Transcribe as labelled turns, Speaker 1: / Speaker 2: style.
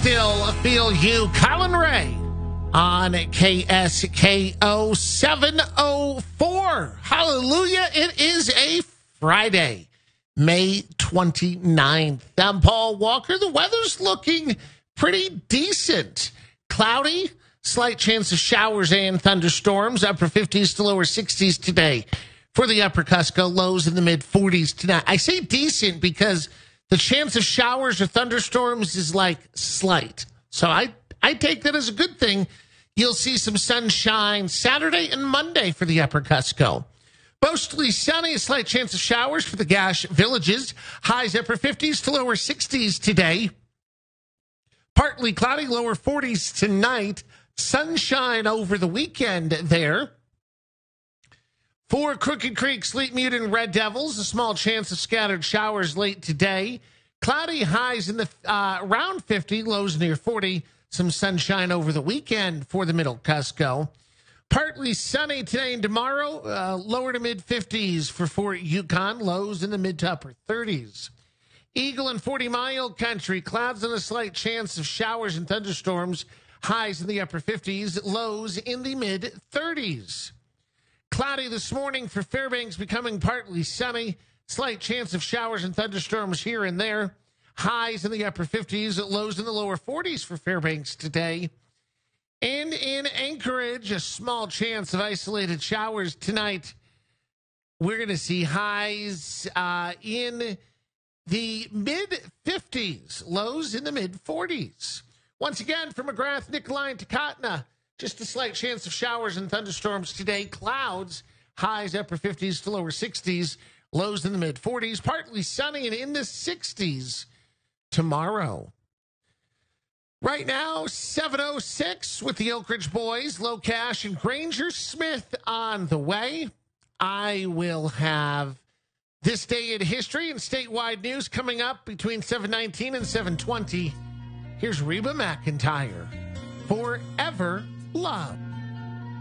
Speaker 1: Still Feel You, Colin Ray on KSKO 704. Hallelujah. It is a Friday, May 29th. I'm Paul Walker. The weather's looking pretty decent. Cloudy, slight chance of showers and thunderstorms, upper 50s to lower 60s today. For the upper Cusco, lows in the mid 40s tonight. I say decent because the chance of showers or thunderstorms is like slight. So I take that as a good thing. You'll see some sunshine Saturday and Monday for the upper Cusco. Mostly sunny, a slight chance of showers for the Gash villages. Highs upper 50s to lower 60s today. Partly cloudy, lower 40s tonight. Sunshine over the weekend there. For Crooked Creek, Sleet Mute, and Red Devils, a small chance of scattered showers late today. Cloudy, highs in the around 50, lows near 40. Some sunshine over the weekend for the middle Cusco. Partly sunny today and tomorrow, lower to mid 50s for Fort Yukon, lows in the mid to upper 30s. Eagle and 40 Mile Country, clouds and a slight chance of showers and thunderstorms, highs in the upper 50s, lows in the mid 30s. Cloudy this morning for Fairbanks, becoming partly sunny. Slight chance of showers and thunderstorms here and there. Highs in the upper 50s, lows in the lower 40s for Fairbanks today. And in Anchorage, a small chance of isolated showers tonight. We're going to see highs in the mid 50s, lows in the mid 40s. Once again, from McGrath, Nicolai, and Takatna, just a slight chance of showers and thunderstorms today. Clouds, highs upper 50s to lower 60s, lows in the mid 40s. Partly sunny and in the 60s tomorrow. Right now, 7:06 with the Oak Ridge Boys, Low Cash, and Granger Smith on the way. I will have This Day in History and statewide news coming up between 7:19 and 7:20. Here's Reba McEntire, Forever Love.